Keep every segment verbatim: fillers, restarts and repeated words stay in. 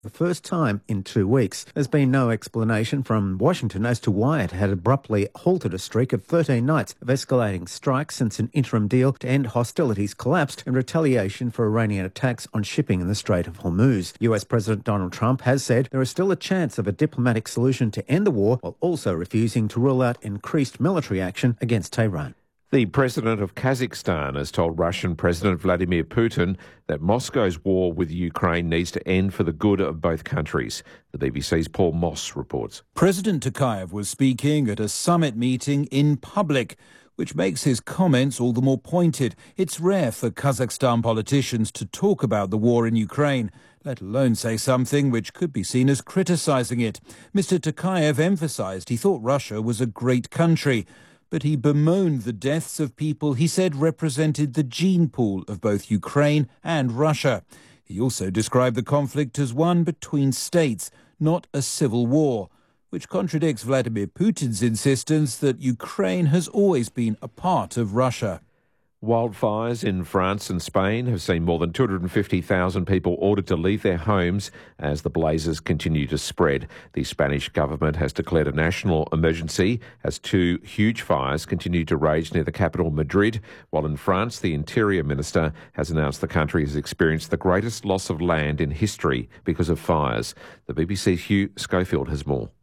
the first time in two weeks. There's been no explanation from Washington as to why it had abruptly halted a streak of thirteen nights of escalating strikes since an interim deal to end hostilities collapsed in retaliation for Iranian attacks on shipping in the Strait of Hormuz. U S President Donald Trump has said there is still a chance of a diplomatic solution to end the war, while also refusing to rule out increased military action against Tehran. The president of Kazakhstan has told Russian President Vladimir Putin that Moscow's war with Ukraine needs to end for the good of both countries. The B B C's Paul Moss reports. President Tokayev was speaking at a summit meeting in public, which makes his comments all the more pointed. It's rare for Kazakhstan politicians to talk about the war in Ukraine, let alone say something which could be seen as criticising it. Mister Tokayev emphasised he thought Russia was a great country, but he bemoaned the deaths of people he said represented the gene pool of both Ukraine and Russia. He also described the conflict as one between states, not a civil war, which contradicts Vladimir Putin's insistence that Ukraine has always been a part of Russia. Wildfires in France and Spain have seen more than two hundred fifty thousand people ordered to leave their homes as the blazes continue to spread. The Spanish government has declared a national emergency as two huge fires continue to rage near the capital, Madrid, while in France, the Interior Minister has announced the country has experienced the greatest loss of land in history because of fires. The B B C's Hugh Schofield has more.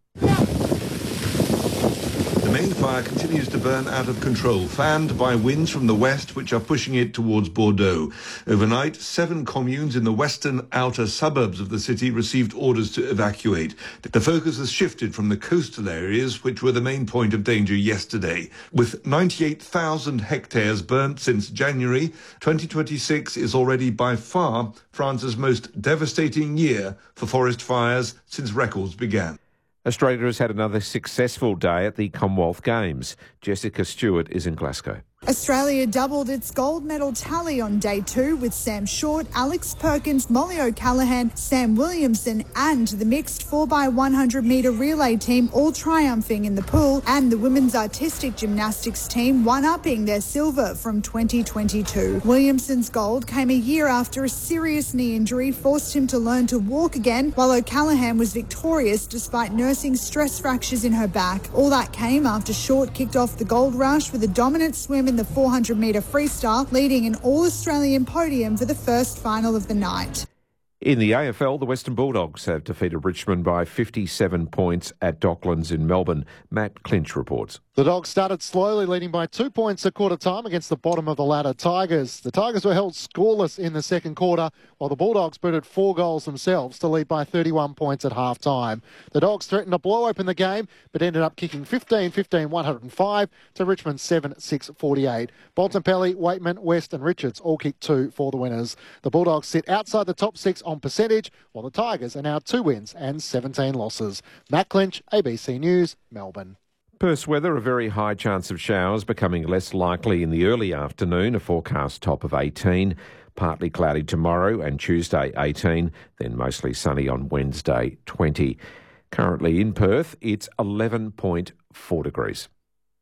The main fire continues to burn out of control, fanned by winds from the west, which are pushing it towards Bordeaux. Overnight, seven communes in the western outer suburbs of the city received orders to evacuate. The focus has shifted from the coastal areas, which were the main point of danger yesterday. With ninety-eight thousand hectares burnt since January, twenty twenty-six is already by far France's most devastating year for forest fires since records began. Australia has had another successful day at the Commonwealth Games. Jessica Stewart is in Glasgow. Australia doubled its gold medal tally on day two with Sam Short, Alex Perkins, Molly O'Callaghan, Sam Williamson and the mixed four by one hundred metre relay team all triumphing in the pool, and the women's artistic gymnastics team one-upping their silver from twenty twenty-two. Williamson's gold came a year after a serious knee injury forced him to learn to walk again, while O'Callaghan was victorious despite nursing stress fractures in her back. All that came after Short kicked off the gold rush with a dominant swim in the four hundred metre freestyle, leading an all-Australian podium for the first final of the night. In the A F L, the Western Bulldogs have defeated Richmond by fifty-seven points at Docklands in Melbourne. Matt Clinch reports. The Dogs started slowly, leading by two points at quarter time against the bottom of the ladder Tigers. The Tigers were held scoreless in the second quarter, while the Bulldogs booted four goals themselves to lead by thirty-one points at half time. The Dogs threatened to blow open the game, but ended up kicking fifteen fifteen one oh five to Richmond seven six forty-eight. Bontempelli, Waitman, West and Richards all kicked two for the winners. The Bulldogs sit outside the top six on percentage, while the Tigers are now two wins and seventeen losses. Matt Clinch, A B C News, Melbourne. Perth's weather, a very high chance of showers, becoming less likely in the early afternoon, a forecast top of eighteen. Partly cloudy tomorrow and Tuesday eighteen, then mostly sunny on Wednesday twenty. Currently in Perth, it's eleven point four degrees.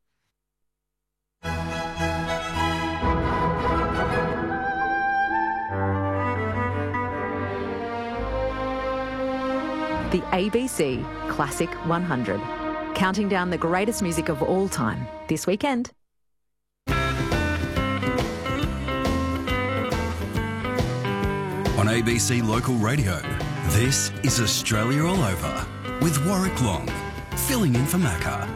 The A B C Classic one hundred. Counting down the greatest music of all time this weekend. On A B C Local Radio, this is Australia All Over with Warwick Long, filling in for Macca.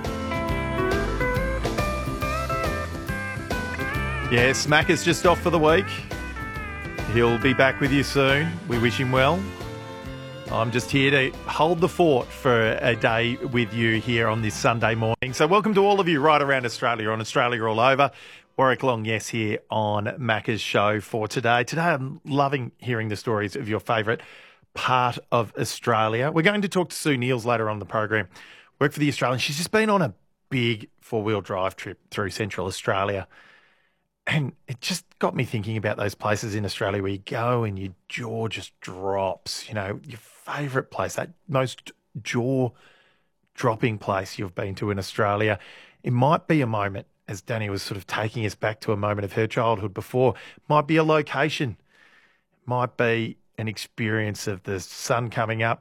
Yes, Macca's just off for the week. He'll be back with you soon. We wish him well. I'm just here to hold the fort for a day with you here on this Sunday morning. So welcome to all of you right around Australia, on Australia All Over. Warwick Long, yes, here on Macca's show for today. Today I'm loving hearing the stories of your favourite part of Australia. We're going to talk to Sue Neils later on the program. Work for the Australian. She's just been on a big four-wheel drive trip through Central Australia. And it just got me thinking about those places in Australia where you go and your jaw just drops. You know, your favourite place, that most jaw-dropping place you've been to in Australia. It might be a moment, as Danny was sort of taking us back to a moment of her childhood before, might be a location, might be an experience of the sun coming up